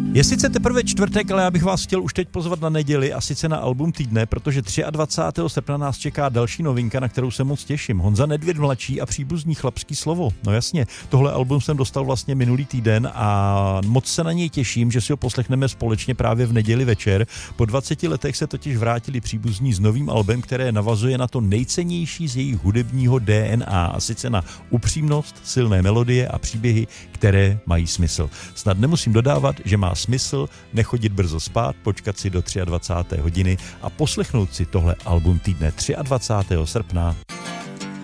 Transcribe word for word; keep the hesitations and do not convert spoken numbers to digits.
Je sice teprve čtvrtek, ale já bych vás chtěl už teď pozvat na neděli a sice na album týdne, protože dvacátého třetího srpna nás čeká další novinka, na kterou se moc těším. Honza Nedvěd mladší a příbuzný chlapský slovo. No jasně, tohle album jsem dostal vlastně minulý týden a moc se na něj těším, že si ho poslechneme společně právě v neděli večer. Po dvaceti letech se totiž vrátili příbuzní s novým albem, které navazuje na to nejcennější z jejich hudebního D N A, a sice na upřímnost, silné melodie a příběhy, které mají smysl. Snad nemusím dodávat, že má smysl nechodit brzo spát, počkat si do dvacáté třetí hodiny a poslechnout si tohle album týdne dvacátého třetího srpna.